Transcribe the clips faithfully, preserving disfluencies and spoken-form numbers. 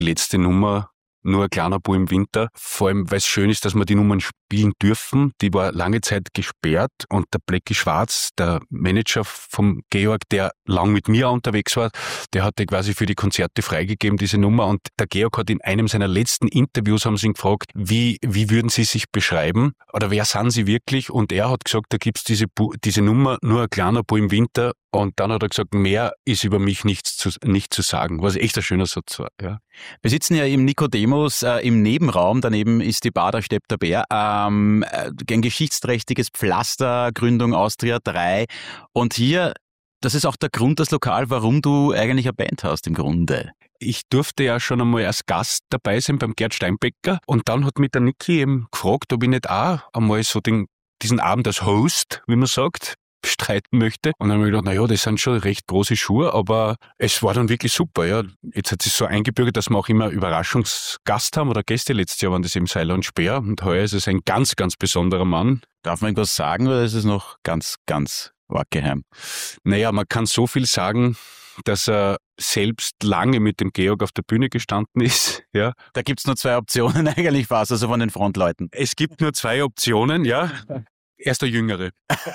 letzte Nummer, nur ein kleiner Bub im Winter. Vor allem, weil es schön ist, dass wir die Nummern spielen dürfen. Die war lange Zeit gesperrt und der Blecki Schwarz, der Manager vom Georg, der lang mit mir unterwegs war, der hatte quasi für die Konzerte freigegeben, diese Nummer. Und der Georg hat in einem seiner letzten Interviews haben sie ihn gefragt, wie, wie würden Sie sich beschreiben? Oder wer sind Sie wirklich? Und er hat gesagt, da gibt's diese, diese Nummer, nur ein kleiner Bub im Winter. Und dann hat er gesagt, mehr ist über mich nichts zu, nicht zu sagen, was echt ein schöner Satz war. Ja. Wir sitzen ja im Nikodemus äh, im Nebenraum, daneben ist die Bar, da steht der Bär. Ähm, ein geschichtsträchtiges Pflaster, Gründung Austria drei. Und hier, das ist auch der Grund, das Lokal, warum du eigentlich eine Band hast im Grunde. Ich durfte ja schon einmal als Gast dabei sein beim Gerd Steinbecker. Und dann hat mich der Niki eben gefragt, ob ich nicht auch einmal so den, diesen Abend als Host, wie man sagt, bestreiten möchte. Und dann habe ich gedacht, naja, das sind schon recht große Schuhe, aber es war dann wirklich super. Ja. Jetzt hat es so eingebürgert, dass wir auch immer Überraschungsgast haben oder Gäste. Letztes Jahr waren das eben Seiler und Speer und heuer ist es ein ganz, ganz besonderer Mann. Darf man irgendwas sagen oder ist es noch ganz, ganz arg geheim? Naja, man kann so viel sagen, dass er selbst lange mit dem Georg auf der Bühne gestanden ist. Ja. Da gibt's nur zwei Optionen eigentlich fast, also von den Frontleuten. Es gibt nur zwei Optionen, ja. Er ist der Jüngere.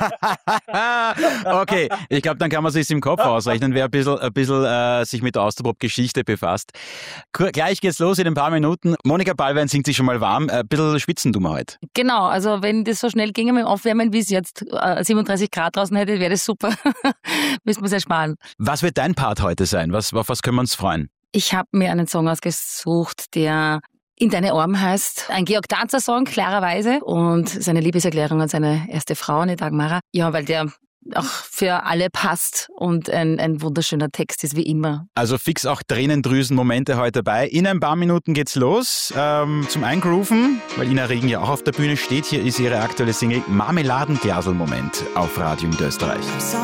Okay, ich glaube, dann kann man sich im Kopf ausrechnen, wer ein bisschen, ein bisschen äh, sich mit der Austropop-Geschichte befasst. Kur- gleich geht's los in ein paar Minuten. Monika Ballwein singt sich schon mal warm. Ein bisschen schwitzen tun wir heute. Genau, also wenn das so schnell ginge mit dem Aufwärmen, wie es jetzt äh, siebenunddreißig Grad draußen hätte, wäre das super. Müssen wir es ersparen. Was wird dein Part heute sein? Was, auf was können wir uns freuen? Ich habe mir einen Song ausgesucht, der In deine Arme heißt. Ein Georg-Danzer-Song, klarerweise. Und seine Liebeserklärung an seine erste Frau, eine Dagmara. Ja, weil der auch für alle passt und ein, ein wunderschöner Text ist, wie immer. Also fix auch Tränendrüsen-Momente heute dabei. In ein paar Minuten geht's los ähm, zum Eingrooven, weil Ina Regen ja auch auf der Bühne steht. Hier ist ihre aktuelle Single Marmeladenglasel-Moment auf Radio Niederösterreich. So